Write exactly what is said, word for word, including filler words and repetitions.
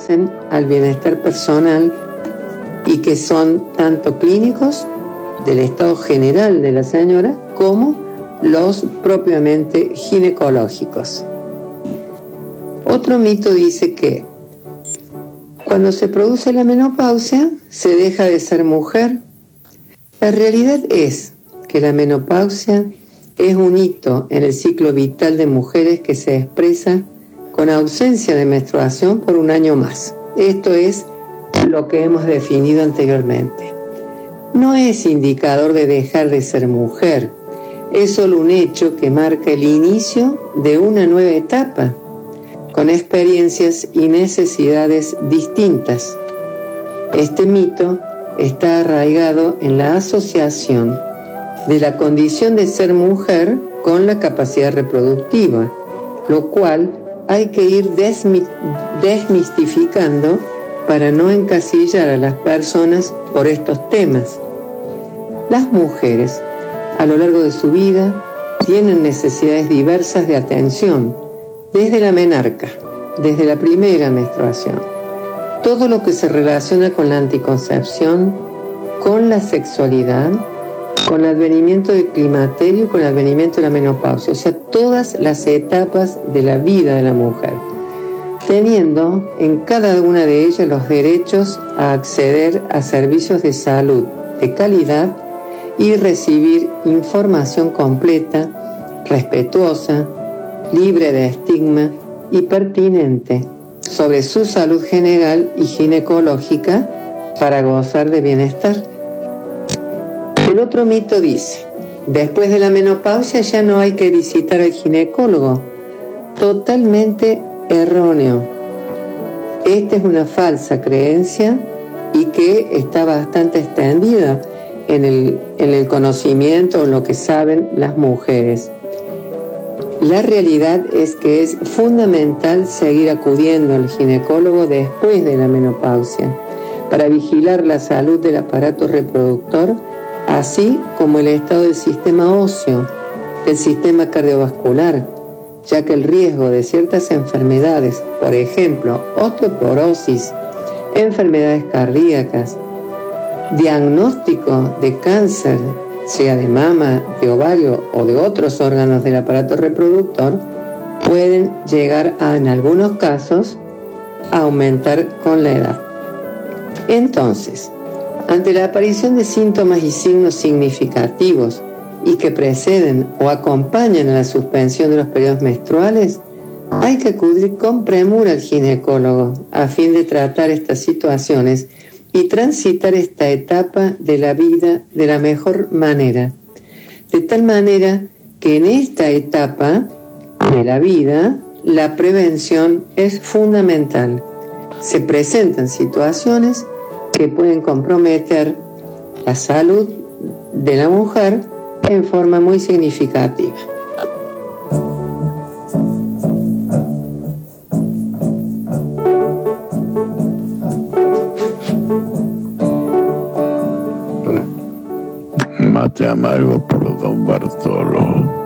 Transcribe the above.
favorecen al bienestar personal y que son tanto clínicos del estado general de la señora como los propiamente ginecológicos. Otro mito dice que cuando se produce la menopausia se deja de ser mujer. La realidad es que la menopausia es un hito en el ciclo vital de mujeres que se expresa con ausencia de menstruación por un año más. Esto es lo que hemos definido anteriormente. No es indicador de dejar de ser mujer, es solo un hecho que marca el inicio de una nueva etapa, con experiencias y necesidades distintas. Este mito está arraigado en la asociación de la condición de ser mujer con la capacidad reproductiva, lo cual hay que ir desmi- desmistificando para no encasillar a las personas por estos temas. Las mujeres, a lo largo de su vida, tienen necesidades diversas de atención, desde la menarca, desde la primera menstruación. Todo lo que se relaciona con la anticoncepción, con la sexualidad, con el advenimiento del climaterio, con el advenimiento de la menopausia, o sea, todas las etapas de la vida de la mujer, teniendo en cada una de ellas los derechos a acceder a servicios de salud de calidad y recibir información completa, respetuosa, libre de estigma y pertinente sobre su salud general y ginecológica para gozar de bienestar. El otro mito dice, después de la menopausia ya no hay que visitar al ginecólogo. Totalmente erróneo. Esta es una falsa creencia y que está bastante extendida en el, en el conocimiento, en lo que saben las mujeres. La realidad es que es fundamental seguir acudiendo al ginecólogo después de la menopausia para vigilar la salud del aparato reproductor, así como el estado del sistema óseo, del sistema cardiovascular, ya que el riesgo de ciertas enfermedades, por ejemplo, osteoporosis, enfermedades cardíacas, diagnóstico de cáncer, sea de mama, de ovario o de otros órganos del aparato reproductor, pueden llegar a, en algunos casos, a aumentar con la edad. Entonces, ante la aparición de síntomas y signos significativos y que preceden o acompañan a la suspensión de los periodos menstruales, hay que acudir con premura al ginecólogo a fin de tratar estas situaciones y transitar esta etapa de la vida de la mejor manera. De tal manera que en esta etapa de la vida, la prevención es fundamental. Se presentan situaciones que pueden comprometer la salud de la mujer en forma muy significativa. Mate amargo por don Bartolo.